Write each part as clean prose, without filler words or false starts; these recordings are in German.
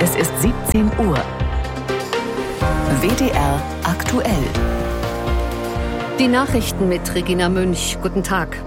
Es ist 17 Uhr. WDR aktuell. Die Nachrichten mit Regina Münch. Guten Tag.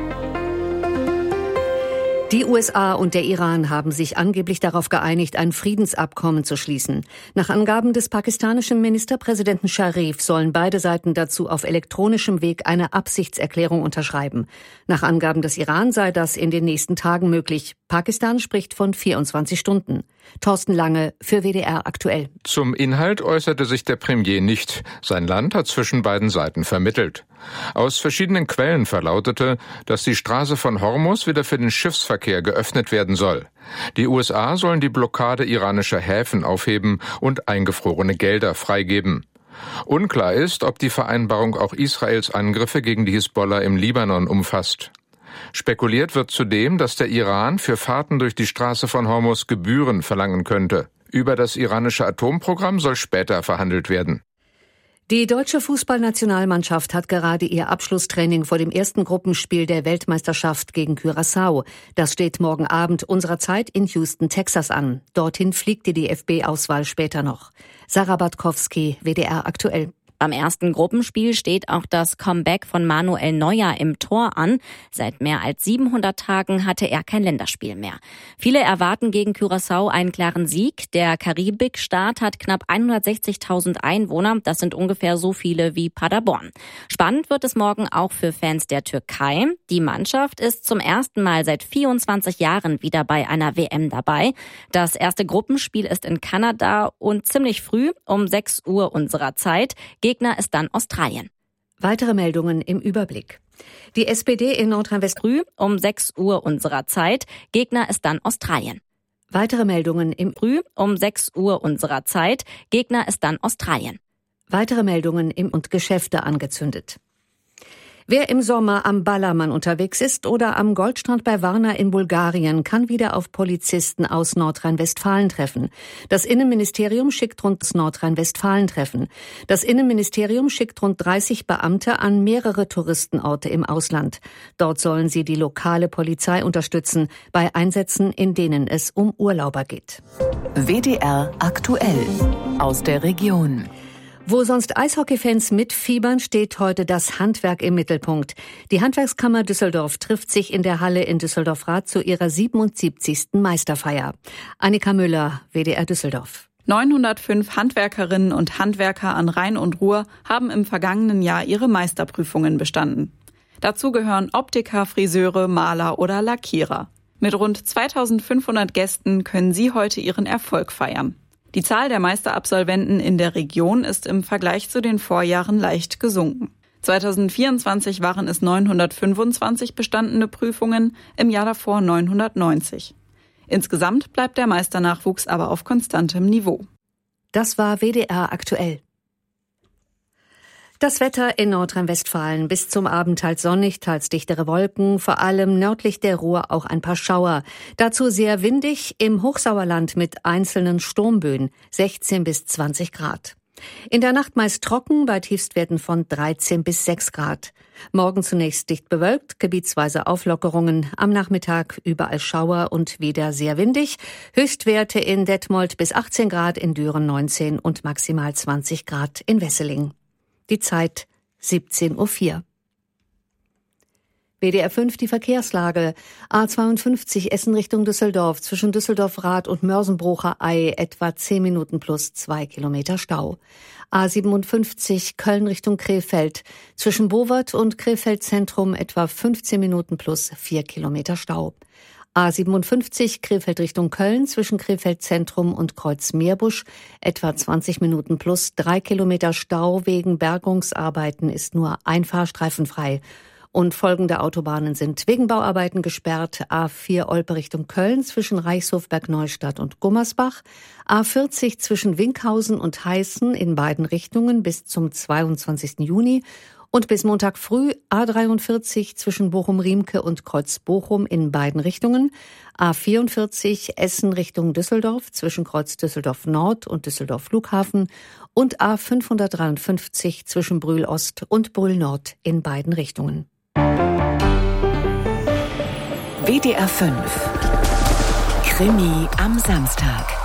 Die USA und der Iran haben sich angeblich darauf geeinigt, ein Friedensabkommen zu schließen. Nach Angaben des pakistanischen Ministerpräsidenten Scharif sollen beide Seiten dazu auf elektronischem Weg eine Absichtserklärung unterschreiben. Nach Angaben des Iran sei das in den nächsten Tagen möglich. Pakistan spricht von 24 Stunden. Thorsten Lange für WDR aktuell. Zum Inhalt äußerte sich der Premier nicht. Sein Land hat zwischen beiden Seiten vermittelt. Aus verschiedenen Quellen verlautete, dass die Straße von Hormuz wieder für den Schiffsverkehr geöffnet werden soll. Die USA sollen die Blockade iranischer Häfen aufheben und eingefrorene Gelder freigeben. Unklar ist, ob die Vereinbarung auch Israels Angriffe gegen die Hisbollah im Libanon umfasst. Spekuliert wird zudem, dass der Iran für Fahrten durch die Straße von Hormuz Gebühren verlangen könnte. Über das iranische Atomprogramm soll später verhandelt werden. Die deutsche Fußballnationalmannschaft hat gerade ihr Abschlusstraining vor dem ersten Gruppenspiel der Weltmeisterschaft gegen Curaçao. Das steht morgen Abend unserer Zeit in Houston, Texas an. Dorthin fliegt die DFB-Auswahl später noch. Sarah Bartkowski, WDR aktuell. Beim ersten Gruppenspiel steht auch das Comeback von Manuel Neuer im Tor an. Seit mehr als 700 Tagen hatte er kein Länderspiel mehr. Viele erwarten gegen Curaçao einen klaren Sieg. Der Karibikstaat hat knapp 160.000 Einwohner. Das sind ungefähr so viele wie Paderborn. Spannend wird es morgen auch für Fans der Türkei. Die Mannschaft ist zum ersten Mal seit 24 Jahren wieder bei einer WM dabei. Das erste Gruppenspiel ist in Kanada und ziemlich früh um 6 Uhr unserer Zeit. Gegner ist dann Australien. Weitere Meldungen im Überblick. Die SPD in Nordrhein-Westfalen um 6 Uhr unserer Zeit. Gegner ist dann Australien. Weitere Meldungen im um 6 Uhr unserer Zeit. Gegner ist dann Australien. Weitere Meldungen im und Geschäfte angezündet. Wer im Sommer am Ballermann unterwegs ist oder am Goldstrand bei Varna in Bulgarien, kann wieder auf Polizisten aus Nordrhein-Westfalen treffen. Das Innenministerium schickt rund 30 Beamte an mehrere Touristenorte im Ausland. Dort sollen sie die lokale Polizei unterstützen bei Einsätzen, in denen es um Urlauber geht. WDR aktuell aus der Region. Wo sonst Eishockeyfans mitfiebern, steht heute das Handwerk im Mittelpunkt. Die Handwerkskammer Düsseldorf trifft sich in der Halle in Düsseldorf-Rath zu ihrer 77. Meisterfeier. Annika Müller, WDR Düsseldorf. 905 Handwerkerinnen und Handwerker an Rhein und Ruhr haben im vergangenen Jahr ihre Meisterprüfungen bestanden. Dazu gehören Optiker, Friseure, Maler oder Lackierer. Mit rund 2500 Gästen können sie heute ihren Erfolg feiern. Die Zahl der Meisterabsolventen in der Region ist im Vergleich zu den Vorjahren leicht gesunken. 2024 waren es 925 bestandene Prüfungen, im Jahr davor 990. Insgesamt bleibt der Meisternachwuchs aber auf konstantem Niveau. Das war WDR aktuell. Das Wetter in Nordrhein-Westfalen: bis zum Abend teils sonnig, teils dichtere Wolken, vor allem nördlich der Ruhr auch ein paar Schauer. Dazu sehr windig, im Hochsauerland mit einzelnen Sturmböen, 16 bis 20 Grad. In der Nacht meist trocken, bei Tiefstwerten von 13 bis 6 Grad. Morgen zunächst dicht bewölkt, gebietsweise Auflockerungen, am Nachmittag überall Schauer und wieder sehr windig. Höchstwerte in Detmold bis 18 Grad, in Düren 19 und maximal 20 Grad in Wesseling. Die Zeit 17:04 Uhr. WDR 5 die Verkehrslage. A52 Essen Richtung Düsseldorf, zwischen Düsseldorf-Rath und Mörsenbrucher-Ei etwa 10 Minuten plus 2 Kilometer Stau. A57 Köln Richtung Krefeld, zwischen Bowert und Krefeld Zentrum etwa 15 Minuten plus 4 Kilometer Stau. A57 Krefeld Richtung Köln, zwischen Krefeld Zentrum und Kreuz Meerbusch etwa 20 Minuten plus 3 Kilometer Stau. Wegen Bergungsarbeiten ist nur ein Fahrstreifen frei. Und folgende Autobahnen sind wegen Bauarbeiten gesperrt: A4 Olpe Richtung Köln, zwischen Reichshof, Bergneustadt und Gummersbach, A40 zwischen Winkhausen und Heißen in beiden Richtungen bis zum 22. Juni und bis Montag früh A43 zwischen Bochum-Riemke und Kreuz-Bochum in beiden Richtungen, A44 Essen Richtung Düsseldorf zwischen Kreuz Düsseldorf Nord und Düsseldorf Flughafen und A553 zwischen Brühl Ost und Brühl Nord in beiden Richtungen. WDR 5 Krimi am Samstag.